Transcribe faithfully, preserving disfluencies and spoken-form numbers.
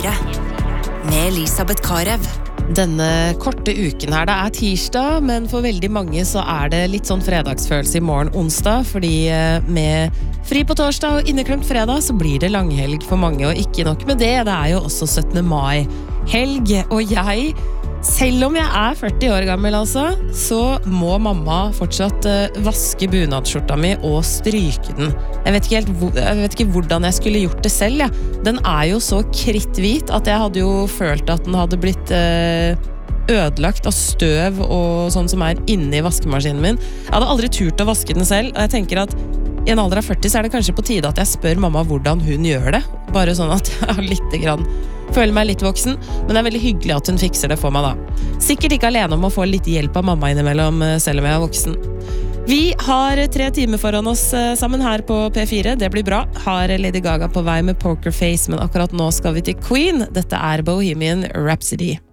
fire med Elisabeth Karev. Denne korte uken her, det er tirsdag, men for veldig mange så er det litt sånn fredagsfølelse i morgen onsdag, fordi med fri på torsdag og inneklemt fredag så blir det langhelg for mange, og ikke nok med det, det er jo også syttende mai helg, og jeg, selv om jeg er førti år gammel altså, så må mamma fortsatt uh, vaske bunadsskjorta mi og stryke den. Jeg vet ikke helt jeg vet ikke hvordan jeg skulle gjort det selv, ja. Den er jo så kritthvit at jeg hadde jo følt at den hadde blitt uh, ødelagt av støv og sånn som er inne i vaskemaskinen min. Jeg hadde aldri turt å vaske den selv, og jeg tenker at i en alder av førti så er det kanskje på tide at jeg spør mamma hvordan hun gjør det, bare sånn at jeg har litt grann føler meg litt voksen, men det er veldig hyggelig at hun fikser det for meg da. Sikkert ikke alene om å få litt hjelp av mamma innimellom, selv om jeg er voksen. Vi har tre timer foran oss sammen her på P fire, det blir bra. Har Lady Gaga på vei med Poker Face, men akkurat nå skal vi til Queen. Dette er Bohemian Rhapsody.